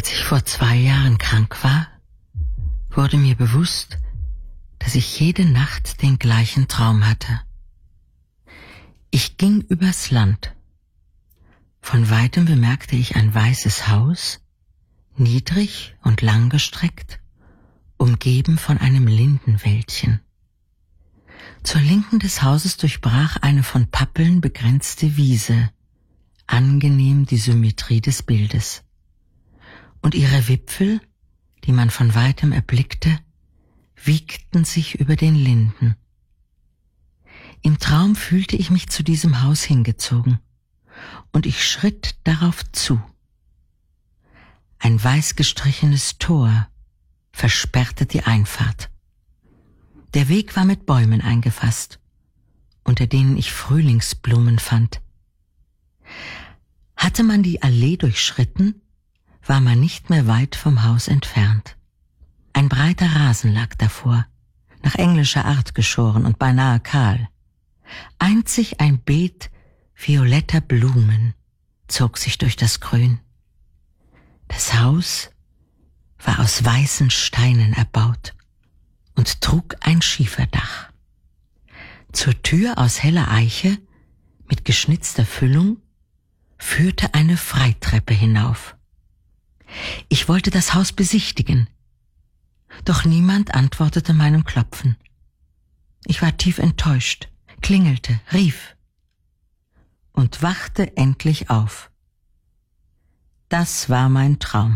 Als ich vor 2 Jahren krank war, wurde mir bewusst, dass ich jede Nacht den gleichen Traum hatte. Ich ging übers Land. Von weitem bemerkte ich ein weißes Haus, niedrig und langgestreckt, umgeben von einem Lindenwäldchen. Zur Linken des Hauses durchbrach eine von Pappeln begrenzte Wiese, angenehm die Symmetrie des Bildes. Und ihre Wipfel, die man von weitem erblickte, wiegten sich über den Linden. Im Traum fühlte ich mich zu diesem Haus hingezogen, und ich schritt darauf zu. Ein weiß gestrichenes Tor versperrte die Einfahrt. Der Weg war mit Bäumen eingefasst, unter denen ich Frühlingsblumen fand. Hatte man die Allee durchschritten, war man nicht mehr weit vom Haus entfernt. Ein breiter Rasen lag davor, nach englischer Art geschoren und beinahe kahl. Einzig ein Beet violetter Blumen zog sich durch das Grün. Das Haus war aus weißen Steinen erbaut und trug ein Schieferdach. Zur Tür aus heller Eiche mit geschnitzter Füllung führte eine Freitreppe hinauf. Ich wollte das Haus besichtigen, doch niemand antwortete meinem Klopfen. Ich war tief enttäuscht, klingelte, rief und wachte endlich auf. Das war mein Traum.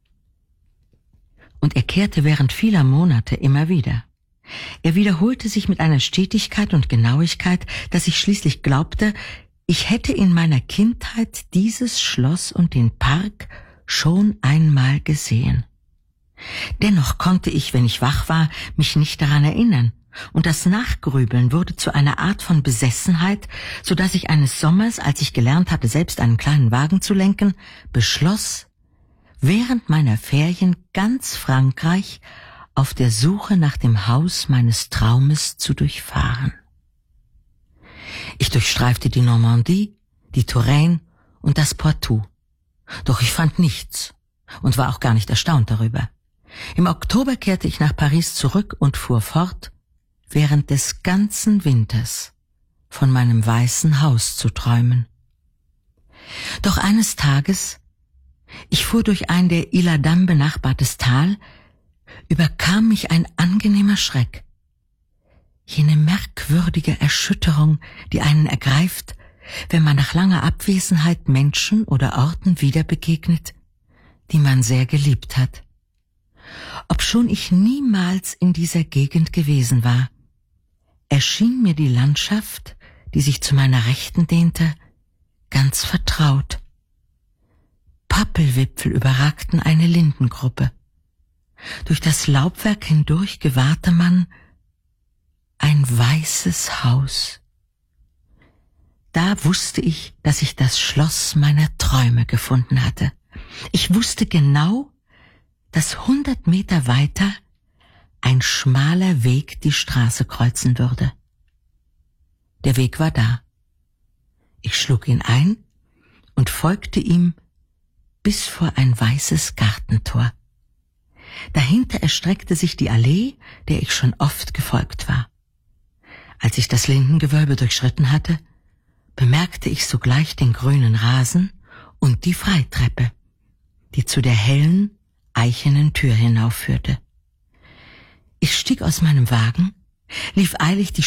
Und er kehrte während vieler Monate immer wieder. Er wiederholte sich mit einer Stetigkeit und Genauigkeit, dass ich schließlich glaubte, ich hätte in meiner Kindheit dieses Schloss und den Park schon einmal gesehen. Dennoch konnte ich, wenn ich wach war, mich nicht daran erinnern, und das Nachgrübeln wurde zu einer Art von Besessenheit, so dass ich eines Sommers, als ich gelernt hatte, selbst einen kleinen Wagen zu lenken, beschloss, während meiner Ferien ganz Frankreich auf der Suche nach dem Haus meines Traumes zu durchfahren. Ich durchstreifte die Normandie, die Touraine und das Poitou. Doch ich fand nichts und war auch gar nicht erstaunt darüber. Im Oktober kehrte ich nach Paris zurück und fuhr fort, während des ganzen Winters von meinem weißen Haus zu träumen. Doch eines Tages, ich fuhr durch ein der Isle-Adam benachbartes Tal, überkam mich ein angenehmer Schreck. Jene merkwürdige Erschütterung, die einen ergreift, wenn man nach langer Abwesenheit Menschen oder Orten wieder begegnet, die man sehr geliebt hat. Obschon ich niemals in dieser Gegend gewesen war, erschien mir die Landschaft, die sich zu meiner Rechten dehnte, ganz vertraut. Pappelwipfel überragten eine Lindengruppe. Durch das Laubwerk hindurch gewahrte man ein weißes Haus. Da wusste ich, dass ich das Schloss meiner Träume gefunden hatte. Ich wusste genau, dass 100 Meter weiter ein schmaler Weg die Straße kreuzen würde. Der Weg war da. Ich schlug ihn ein und folgte ihm bis vor ein weißes Gartentor. Dahinter erstreckte sich die Allee, der ich schon oft gefolgt war. Als ich das Lindengewölbe durchschritten hatte, bemerkte ich sogleich den grünen Rasen und die Freitreppe, die zu der hellen, eichenen Tür hinaufführte. Ich stieg aus meinem Wagen, lief eilig die